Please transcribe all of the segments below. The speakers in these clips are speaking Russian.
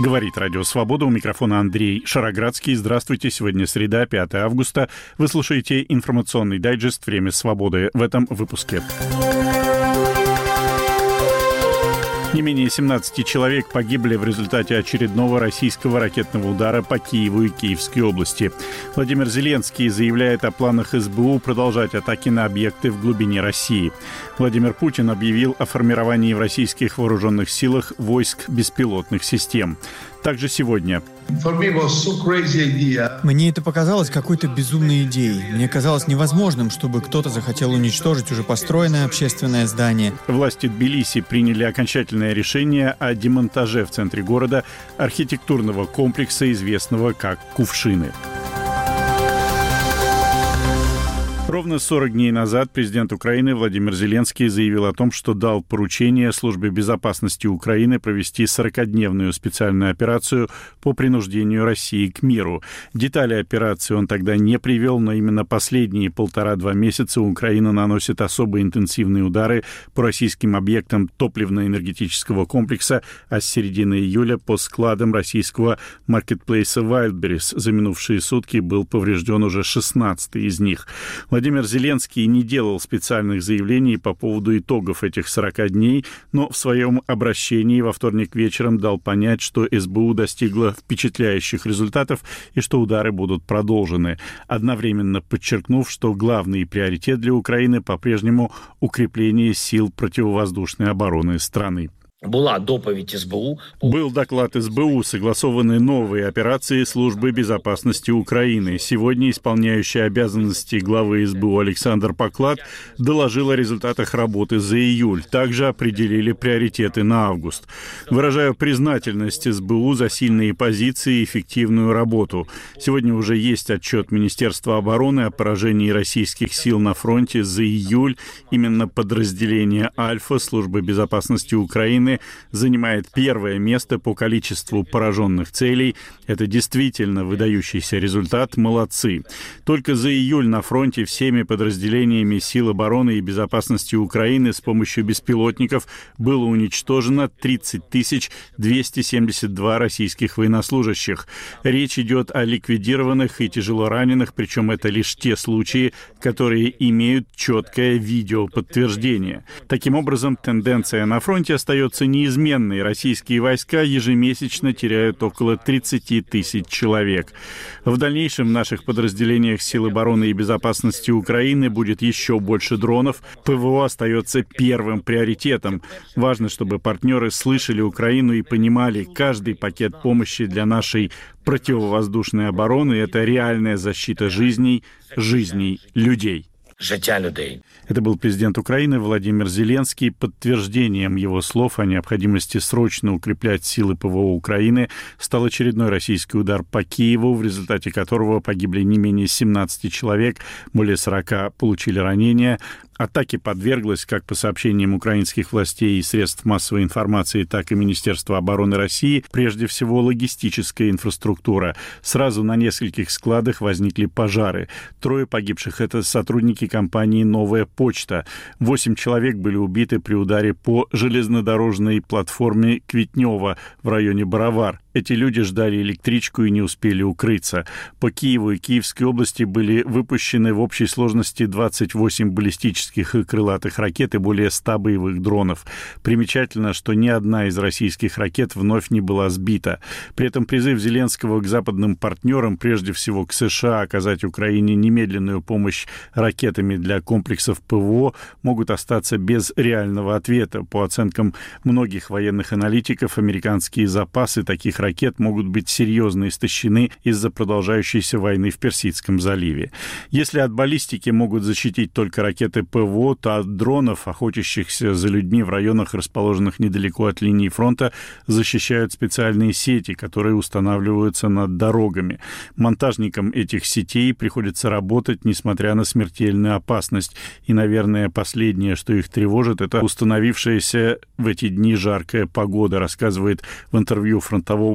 Говорит Радио Свобода, у микрофона Андрей Шароградский. Здравствуйте, сегодня среда, 5 августа. Вы слушаете информационный дайджест «Время свободы» в этом выпуске. Не менее 17 человек погибли в результате очередного российского ракетного удара по Киеву и Киевской области. Владимир Зеленский заявляет о планах СБУ продолжать атаки на объекты в глубине России. Владимир Путин объявил о формировании в российских вооруженных силах войск беспилотных систем. Также сегодня. Мне это показалось какой-то безумной идеей. Мне казалось невозможным, чтобы кто-то захотел уничтожить уже построенное общественное здание. Власти Тбилиси приняли окончательное решение о демонтаже в центре города архитектурного комплекса, известного как «Кувшины». Ровно 40 дней назад президент Украины Владимир Зеленский заявил о том, что дал поручение Службе безопасности Украины провести 40-дневную специальную операцию по принуждению России к миру. Детали операции он тогда не привел, но именно последние 1,5-2 месяца Украина наносит особо интенсивные удары по российским объектам топливно-энергетического комплекса, а с середины июля по складам российского маркетплейса Wildberries. За минувшие сутки был поврежден уже 16-й из них. Владимир Зеленский не делал специальных заявлений по поводу итогов этих 40 дней, но в своем обращении во вторник вечером дал понять, что СБУ достигла впечатляющих результатов и что удары будут продолжены, одновременно подчеркнув, что главный приоритет для Украины по-прежнему укрепление сил противовоздушной обороны страны. Был доклад СБУ, согласованы новые операции Службы безопасности Украины. Сегодня исполняющий обязанности главы СБУ Александр Поклад доложил о результатах работы за июль. Также определили приоритеты на август. Выражаю признательность СБУ за сильные позиции и эффективную работу. Сегодня уже есть отчет Министерства обороны о поражении российских сил на фронте за июль. Именно подразделение «Альфа» Службы безопасности Украины занимает первое место по количеству пораженных целей. Это действительно выдающийся результат. Молодцы. Только за июль на фронте всеми подразделениями сил обороны и безопасности Украины с помощью беспилотников было уничтожено 30 272 российских военнослужащих. Речь идет о ликвидированных и тяжелораненых, причем это лишь те случаи, которые имеют четкое видеоподтверждение. Таким образом, тенденция на фронте остается неизменной. Российские войска ежемесячно теряют около 30 тысяч человек. В дальнейшем в наших подразделениях сил обороны и безопасности Украины будет еще больше дронов. ПВО остается первым приоритетом. Важно, чтобы партнеры слышали Украину и понимали, каждый пакет помощи для нашей противовоздушной обороны — это реальная защита жизней людей. Життя людей. Это был президент Украины Владимир Зеленский. Подтверждением его слов о необходимости срочно укреплять силы ПВО Украины стал очередной российский удар по Киеву, в результате которого погибли не менее 17 человек, более 40 получили ранения. Атаке подверглась, как по сообщениям украинских властей и средств массовой информации, так и Министерства обороны России, прежде всего логистическая инфраструктура. Сразу на нескольких складах возникли пожары. 3 погибших — это сотрудники компании «Новая почта». 8 человек были убиты при ударе по железнодорожной платформе Квитнева в районе Боровар. Эти люди ждали электричку и не успели укрыться. По Киеву и Киевской области были выпущены в общей сложности 28 баллистических и крылатых ракет и более 100 боевых дронов. Примечательно, что ни одна из российских ракет вновь не была сбита. При этом призыв Зеленского к западным партнерам, прежде всего к США, оказать Украине немедленную помощь ракетами для комплексов ПВО, могут остаться без реального ответа. По оценкам многих военных аналитиков, американские запасы таких ракет могут быть серьезно истощены из-за продолжающейся войны в Персидском заливе. Если от баллистики могут защитить только ракеты ПВО, то от дронов, охотящихся за людьми в районах, расположенных недалеко от линии фронта, защищают специальные сети, которые устанавливаются над дорогами. Монтажникам этих сетей приходится работать, несмотря на смертельную опасность. И, наверное, последнее, что их тревожит, это установившаяся в эти дни жаркая погода, рассказывает в интервью фронтовому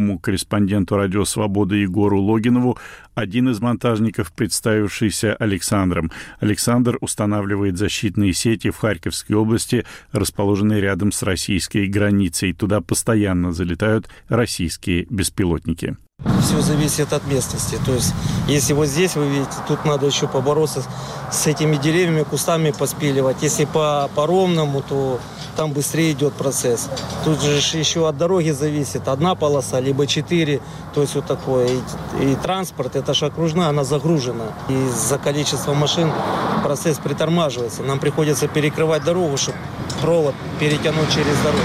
фронтовому корреспонденту «Радио Свобода» Егору Логинову, один из монтажников, представившийся Александром. Александр устанавливает защитные сети в Харьковской области, расположенные рядом с российской границей. Туда постоянно залетают российские беспилотники. Все зависит от местности. То есть, если вот здесь, вы видите, тут надо еще побороться с этими деревьями, кустами поспиливать. Если по ровному, то там быстрее идет процесс. Тут же еще от дороги зависит. Одна полоса, либо 4. То есть вот такое. И транспорт, это же окружная, она загружена. И из-за количества машин процесс притормаживается. Нам приходится перекрывать дорогу, чтобы провод перетянуть через дорогу.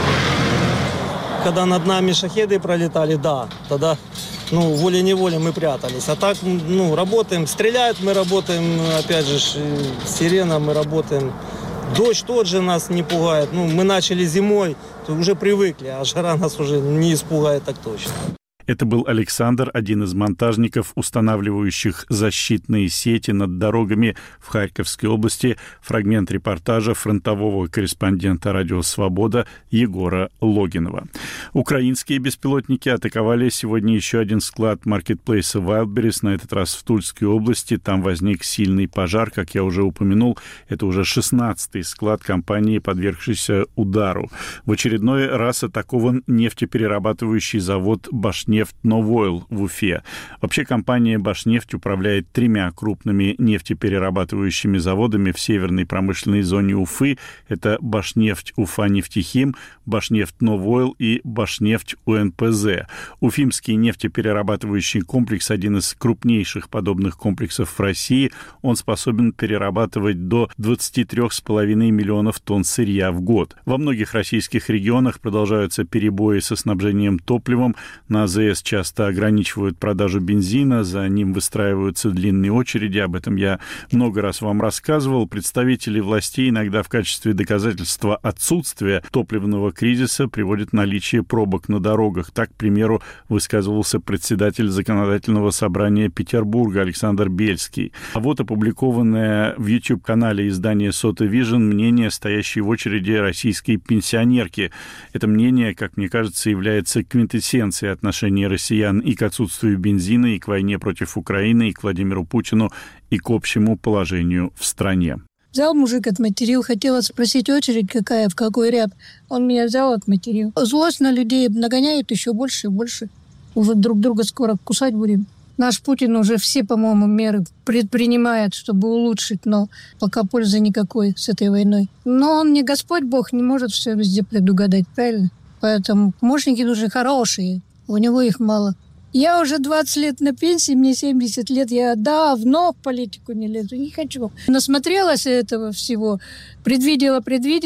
Когда над нами шахеды пролетали, да, тогда волей-неволей мы прятались. А так, работаем, стреляют, мы работаем, опять же, сирена, мы работаем. Дождь тот же нас не пугает. Мы начали зимой, уже привыкли, а жара нас уже не испугает так точно. Это был Александр, один из монтажников, устанавливающих защитные сети над дорогами в Харьковской области. Фрагмент репортажа фронтового корреспондента «Радио Свобода» Егора Логинова. Украинские беспилотники атаковали сегодня еще один склад маркетплейса Wildberries, на этот раз в Тульской области. Там возник сильный пожар, как я уже упомянул. Это уже 16-й склад компании, подвергшийся удару. В очередной раз атакован нефтеперерабатывающий завод «Башнефть Новойл» в Уфе. Вообще компания «Башнефть» управляет 3 крупными нефтеперерабатывающими заводами в северной промышленной зоне Уфы. Это «Башнефть Уфа-Нефтехим», «Башнефть Новойл» и «Башнефть УНПЗ». Уфимский нефтеперерабатывающий комплекс – один из крупнейших подобных комплексов в России. Он способен перерабатывать до 23,5 миллионов тонн сырья в год. Во многих российских регионах продолжаются перебои со снабжением топливом. На АЗС часто ограничивают продажу бензина, за ним выстраиваются длинные очереди. Об этом я много раз вам рассказывал. Представители властей иногда в качестве доказательства отсутствия топливного кризиса приводят наличие пробок на дорогах. Так, к примеру, высказывался председатель Законодательного собрания Петербурга Александр Бельский. А вот опубликованное в YouTube-канале издания Сота Vision мнение стоящей в очереди российской пенсионерки. Это мнение, как мне кажется, является квинтэссенцией отношения россиян и к отсутствию бензина, и к войне против Украины, и к Владимиру Путину, и к общему положению в стране. Взял мужик, отматерил, хотела спросить очередь какая, в какой ряд. Он меня взял, отматерил. Злость на людей нагоняют еще больше и больше. Уже друг друга скоро кусать будем. Наш Путин уже все, по-моему, меры предпринимает, чтобы улучшить, но пока пользы никакой с этой войной. Но он не Господь Бог, не может все везде предугадать, правильно? Поэтому помощники нужны хорошие. У него их мало. Я уже 20 лет на пенсии, мне 70 лет. Я давно в политику не лезу, не хочу. Насмотрелась этого всего. Предвидела,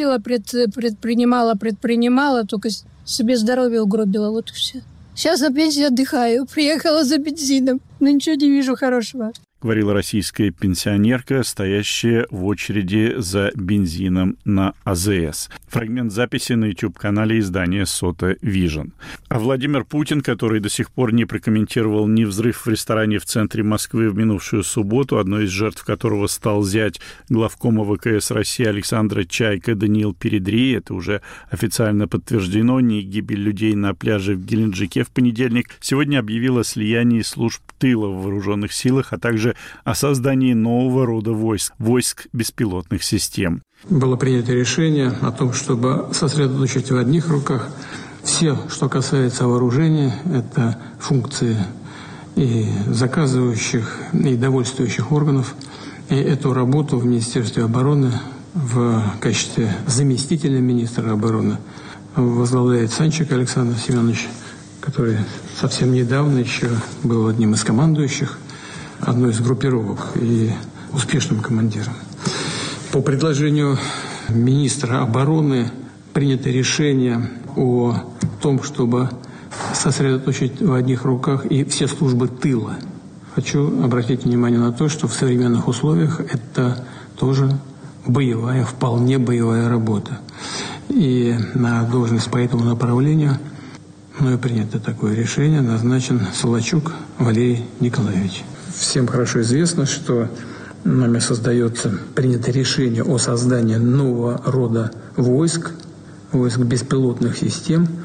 предпринимала, только себе здоровье угробила. Вот и все. Сейчас на пенсии отдыхаю. Приехала за бензином, но ничего не вижу хорошего. Говорила российская пенсионерка, стоящая в очереди за бензином на АЗС. Фрагмент записи на YouTube-канале издания Сота Vision. А Владимир Путин, который до сих пор не прокомментировал ни взрыв в ресторане в центре Москвы в минувшую субботу, одной из жертв которого стал зять главкома ВКС России Александра Чайка Даниил Передри, это уже официально подтверждено, ни гибель людей на пляже в Геленджике в понедельник, сегодня объявил о слиянии служб тыла в вооруженных силах, а также о создании нового рода войск беспилотных систем. Было принято решение о том, чтобы сосредоточить в одних руках все, что касается вооружения, это функции и заказывающих, и довольствующих органов. И эту работу в Министерстве обороны в качестве заместителя министра обороны возглавляет Санчик Александр Семенович, который совсем недавно еще был одним из командующих одной из группировок и успешным командиром. По предложению министра обороны принято решение о том, чтобы сосредоточить в одних руках и все службы тыла. Хочу обратить внимание на то, что в современных условиях это тоже боевая, вполне боевая работа. И на должность по этому направлению мною принято такое решение, назначен Солочук Валерий Николаевич. Всем хорошо известно, что нами принято решение о создании нового рода войск беспилотных систем.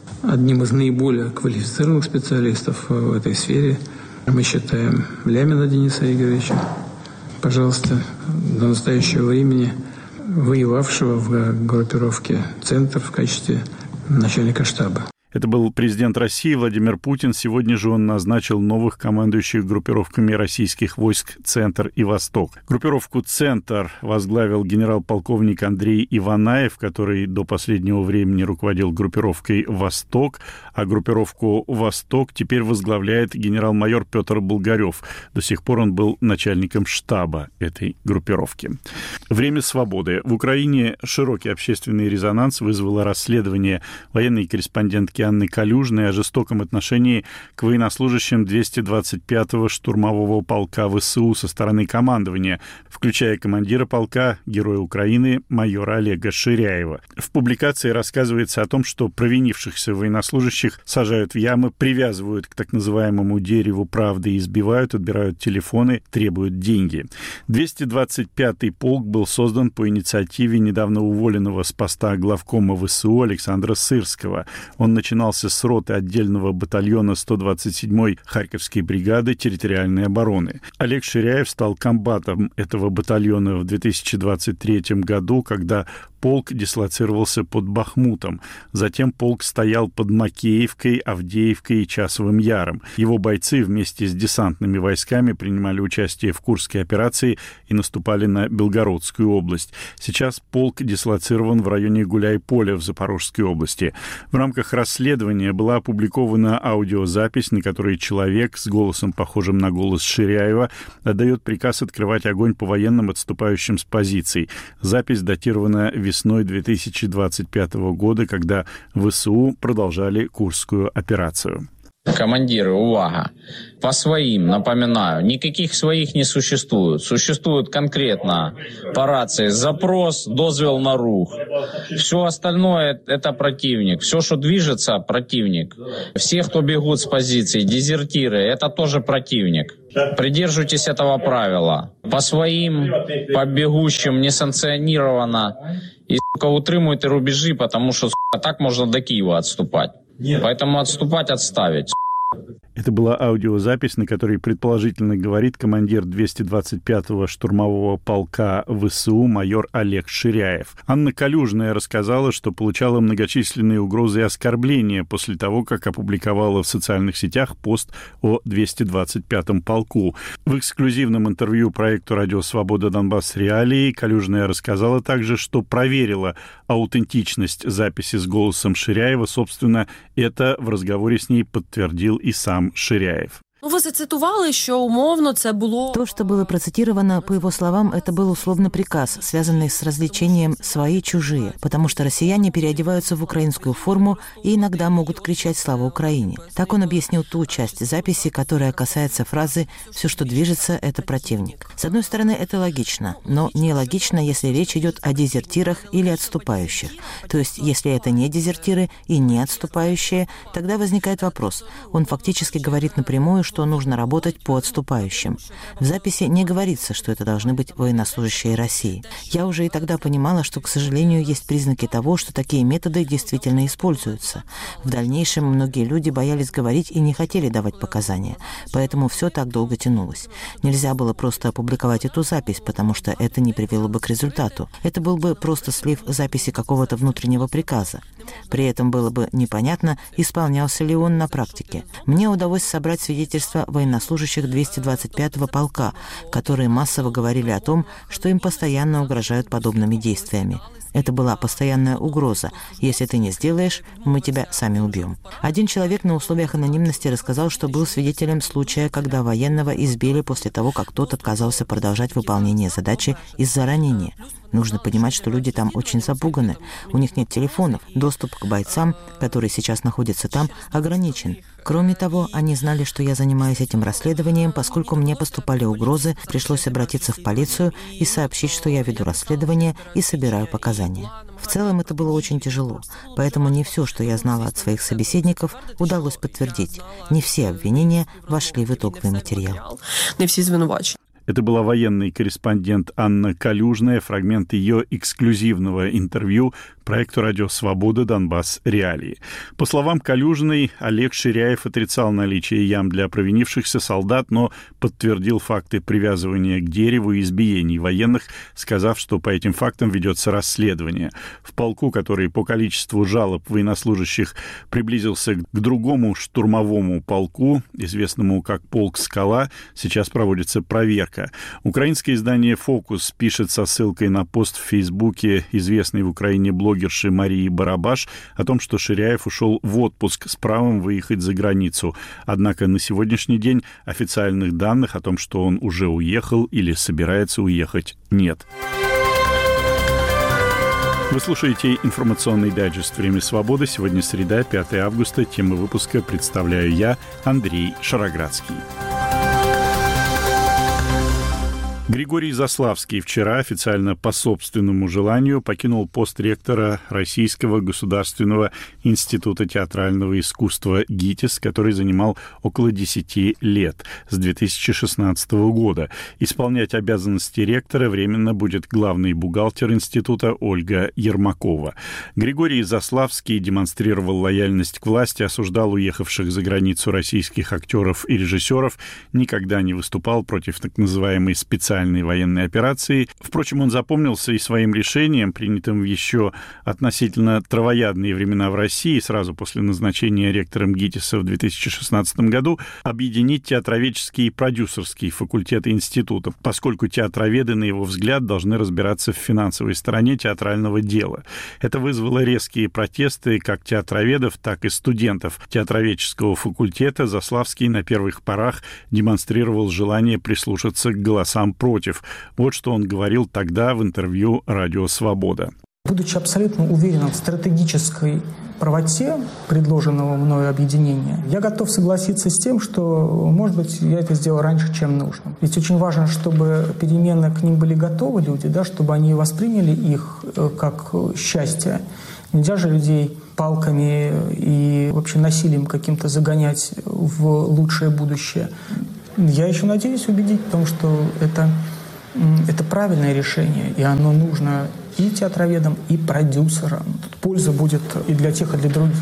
Одним из наиболее квалифицированных специалистов в этой сфере мы считаем Лямина Дениса Игоревича, пожалуйста, до настоящего времени воевавшего в группировке «Центр» в качестве начальника штаба. Это был президент России Владимир Путин. Сегодня же он назначил новых командующих группировками российских войск «Центр» и «Восток». Группировку «Центр» возглавил генерал-полковник Андрей Иванаев, который до последнего времени руководил группировкой «Восток», а группировку «Восток» теперь возглавляет генерал-майор Петр Болгарев. До сих пор он был начальником штаба этой группировки. Время свободы. В Украине широкий общественный резонанс вызвало расследование военной корреспондентки Анны Калюжной о жестоком отношении к военнослужащим 225-го штурмового полка ВСУ со стороны командования, включая командира полка, героя Украины, майора Олега Ширяева. В публикации рассказывается о том, что провинившихся военнослужащих сажают в ямы, привязывают к так называемому дереву правды и избивают, отбирают телефоны, требуют деньги. 225-й полк был создан по инициативе недавно уволенного с поста главкома ВСУ Александра Сырского. Он начинался с роты отдельного батальона 127-й Харьковской бригады территориальной обороны. Олег Ширяев стал комбатом этого батальона в 2023 году, когда полк дислоцировался под Бахмутом. Затем полк стоял под Макеевкой, Авдеевкой и Часовым Яром. Его бойцы вместе с десантными войсками принимали участие в Курской операции и наступали на Белгородскую область. Сейчас полк дислоцирован в районе Гуляй-Поля в Запорожской области. В рамках расследования была опубликована аудиозапись, на которой человек с голосом, похожим на голос Ширяева, отдает приказ открывать огонь по военным, отступающим с позиций. Запись датирована весной 2025 года, когда ВСУ продолжали Курскую операцию. Командиры, увага! По своим, напоминаю, никаких своих не существует. Существует конкретно по рации запрос, дозвел на рух. Все остальное – это противник. Все, что движется – противник. Все, кто бегут с позиций, дезертиры – это тоже противник. Придерживайтесь этого правила. По своим, по бегущим несанкционированно. И, утримуйте рубежи, потому что, так можно до Киева отступать. Поэтому отступать, отставить. Это была аудиозапись, на которой предположительно говорит командир 225-го штурмового полка ВСУ майор Олег Ширяев. Анна Калюжная рассказала, что получала многочисленные угрозы и оскорбления после того, как опубликовала в социальных сетях пост о 225-м полку. В эксклюзивном интервью проекту «Радио Свобода Донбасс Реалии» Калюжная рассказала также, что проверила аутентичность записи с голосом Ширяева. Собственно, это в разговоре с ней подтвердил и сам Ширяев. Ви зацитували, що умовно це було... То, что было процитировано, по его словам, это был условный приказ, связанный с развлечением «свои-чужие», потому что россияне переодеваются в украинскую форму и иногда могут кричать «Слава Украине». Так он объяснил ту часть записи, которая касается фразы «все, что движется, это противник». С одной стороны, это логично, но нелогично, если речь идет о дезертирах или отступающих. То есть, если это не дезертиры и не отступающие, тогда возникает вопрос. Он фактически говорит напрямую, что нужно работать по отступающим. В записи не говорится, что это должны быть военнослужащие России. Я уже и тогда понимала, что, к сожалению, есть признаки того, что такие методы действительно используются. В дальнейшем многие люди боялись говорить и не хотели давать показания. Поэтому все так долго тянулось. Нельзя было просто опубликовать эту запись, потому что это не привело бы к результату. Это был бы просто слив записи какого-то внутреннего приказа. При этом было бы непонятно, исполнялся ли он на практике. Мне удалось собрать свидетельства военнослужащих 225-го полка, которые массово говорили о том, что им постоянно угрожают подобными действиями. Это была постоянная угроза. Если ты не сделаешь, мы тебя сами убьем. Один человек на условиях анонимности рассказал, что был свидетелем случая, когда военного избили после того, как тот отказался продолжать выполнение задачи из-за ранения. Нужно понимать, что люди там очень запуганы. У них нет телефонов. Доступ к бойцам, которые сейчас находятся там, ограничен. Кроме того, они знали, что я занимаюсь этим расследованием, поскольку мне поступали угрозы, пришлось обратиться в полицию и сообщить, что я веду расследование и собираю показания. В целом это было очень тяжело, поэтому не все, что я знала от своих собеседников, удалось подтвердить. Не все обвинения вошли в итоговый материал. Не все звинувачения. Это была военный корреспондент Анна Калюжная. Фрагмент ее эксклюзивного интервью проекту «Радио Свобода. Донбасс. Реалии». По словам Калюжной, Олег Ширяев отрицал наличие ям для провинившихся солдат, но подтвердил факты привязывания к дереву и избиений военных, сказав, что по этим фактам ведется расследование. В полку, который по количеству жалоб военнослужащих приблизился к другому штурмовому полку, известному как полк «Скала», сейчас проводится проверка. Украинское издание «Фокус» пишет со ссылкой на пост в Фейсбуке известной в Украине блогерши Марии Барабаш о том, что Ширяев ушел в отпуск с правом выехать за границу. Однако на сегодняшний день официальных данных о том, что он уже уехал или собирается уехать, нет. Вы слушаете информационный дайджест «Время свободы». Сегодня среда, 5 августа. Тему выпуска представляю я, Андрей Шароградский. Григорий Заславский вчера официально по собственному желанию покинул пост ректора Российского государственного института театрального искусства ГИТИС, который занимал около 10 лет, с 2016 года. Исполнять обязанности ректора временно будет главный бухгалтер института Ольга Ермакова. Григорий Заславский демонстрировал лояльность к власти, осуждал уехавших за границу российских актеров и режиссеров, никогда не выступал против так называемой специальной военной операции. Впрочем, он запомнился и своим решением, принятым в еще относительно травоядные времена в России, сразу после назначения ректором ГИТИСа в 2016 году, объединить театроведческий и продюсерский факультеты института, поскольку театроведы, на его взгляд, должны разбираться в финансовой стороне театрального дела. Это вызвало резкие протесты как театроведов, так и студентов театроведческого факультета. Заславский на первых порах демонстрировал желание прислушаться к голосам против. Вот что он говорил тогда в интервью «Радио Свобода». Будучи абсолютно уверенным в стратегической правоте предложенного мною объединения, я готов согласиться с тем, что, может быть, я это сделал раньше, чем нужно. Ведь очень важно, чтобы перемены к ним были готовы люди, да, чтобы они восприняли их как счастье. Нельзя же людей палками и вообще насилием каким-то загонять в лучшее будущее. Я еще надеюсь убедить в том, что это правильное решение, и оно нужно и театроведам, и продюсерам. Тут польза будет и для тех, и для других.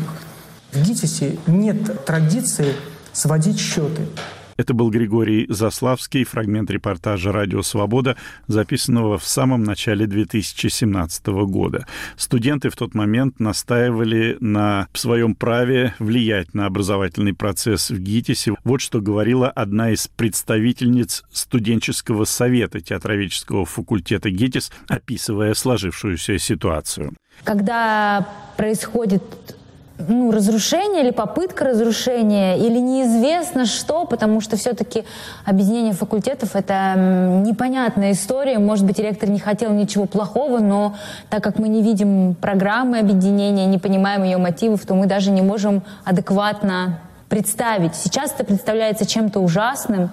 В ГИТИСе нет традиции сводить счеты. Это был Григорий Заславский, фрагмент репортажа «Радио Свобода», записанного в самом начале 2017 года. Студенты в тот момент настаивали на своем праве влиять на образовательный процесс в ГИТИСе. Вот что говорила одна из представительниц студенческого совета театроведческого факультета ГИТИС, описывая сложившуюся ситуацию. Когда происходит разрушение или попытка разрушения, или неизвестно что, потому что все-таки объединение факультетов — это непонятная история. Может быть, ректор не хотел ничего плохого, но так как мы не видим программы объединения, не понимаем ее мотивов, то мы даже не можем адекватно представить. Сейчас это представляется чем-то ужасным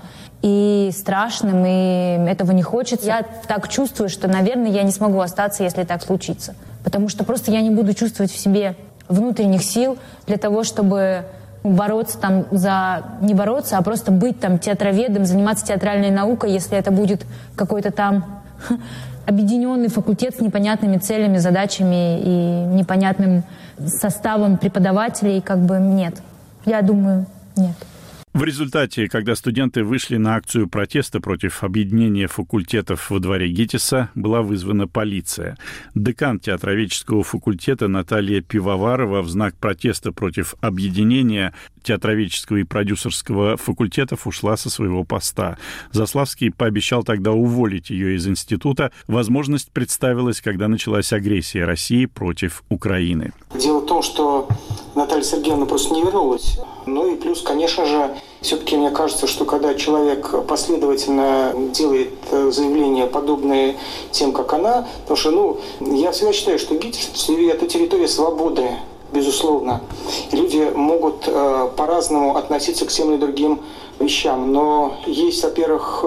и страшным, и этого не хочется. Я так чувствую, что, наверное, я не смогу остаться, если так случится. Потому что просто я не буду чувствовать в себе внутренних сил для того, чтобы бороться там не бороться, а просто быть там театроведом, заниматься театральной наукой, если это будет какой-то там объединенный факультет с непонятными целями, задачами и непонятным составом преподавателей, нет. Я думаю, нет. В результате, когда студенты вышли на акцию протеста против объединения факультетов во дворе ГИТИСа, была вызвана полиция. Декан театроведческого факультета Наталья Пивоварова в знак протеста против объединения театроведческого и продюсерского факультетов ушла со своего поста. Заславский пообещал тогда уволить ее из института. Возможность представилась, когда началась агрессия России против Украины. Дело в том, что Наталья Сергеевна просто не вернулась. И плюс, конечно же, все-таки мне кажется, что когда человек последовательно делает заявления, подобные тем, как она, потому что, я всегда считаю, что ГИТИС — это территория свободы, безусловно. И люди могут по-разному относиться к тем или другим вещам. Но есть, во-первых,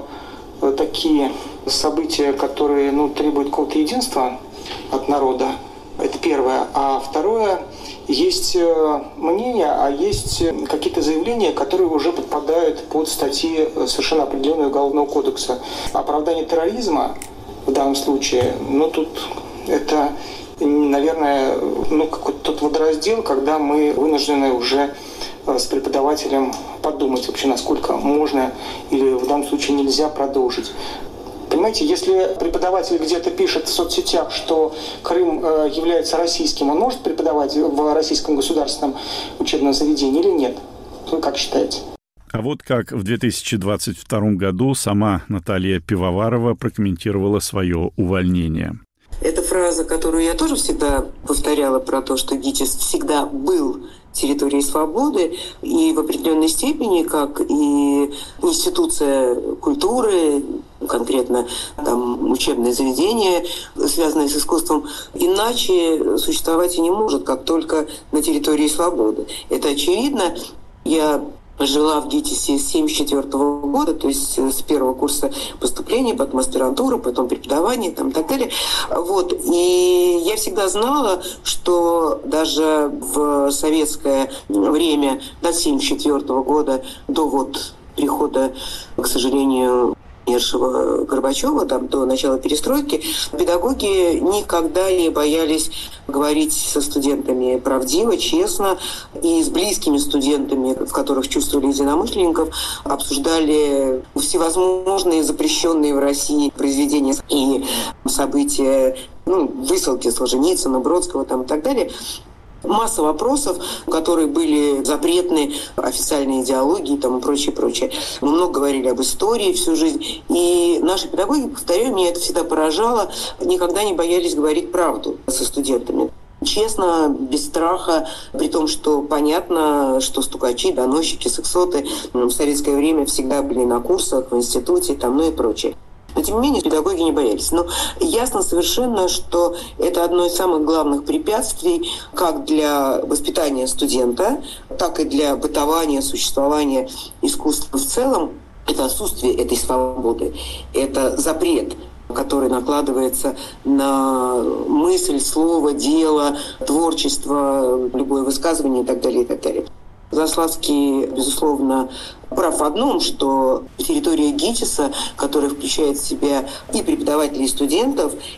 такие события, которые требуют какого-то единства от народа. Это первое. А второе, есть мнение, а есть какие-то заявления, которые уже подпадают под статьи совершенно определенного Уголовного кодекса. Оправдание терроризма в данном случае, тут это наверное, какой-то тот водораздел, когда мы вынуждены уже с преподавателем подумать вообще, насколько можно или в данном случае нельзя продолжить. Понимаете, если преподаватель где-то пишет в соцсетях, что Крым является российским, он может преподавать в российском государственном учебном заведении или нет? Вы как считаете? А вот как в 2022 году сама Наталья Пивоварова прокомментировала свое увольнение. Это фраза, которую я тоже всегда повторяла про то, что ГИТИС всегда был территорией свободы, и в определенной степени, как и институция культуры, конкретно там учебное заведение, связанное с искусством, иначе существовать и не может, как только на территории свободы. Это очевидно. Я жила в ГИТИСе с 1974 года, то есть с первого курса поступления, потом аспирантура, потом преподавание и так далее. И я всегда знала, что даже в советское время, до 1974 года, до прихода, к сожалению, умершего Горбачева, до начала перестройки, педагоги никогда не боялись говорить со студентами правдиво, честно, и с близкими студентами, в которых чувствовали единомышленников, обсуждали всевозможные запрещенные в России произведения и события, высылки Солженицына, Бродского и так далее. Масса вопросов, которые были запретны официальной идеологией и прочее. Мы много говорили об истории всю жизнь. И наши педагоги, повторяю, меня это всегда поражало, никогда не боялись говорить правду со студентами. Честно, без страха, при том, что понятно, что стукачи, доносчики, сексоты в советское время всегда были на курсах, в институте и прочее. Но, тем не менее, педагоги не боялись. Но ясно совершенно, что это одно из самых главных препятствий как для воспитания студента, так и для бытования, существования искусства в целом. Это отсутствие этой свободы, это запрет, который накладывается на мысль, слово, дело, творчество, любое высказывание и так далее, и так далее. Заславский, безусловно, прав в одном, что территория ГИТИСа, которая включает в себя и преподавателей, и студентов,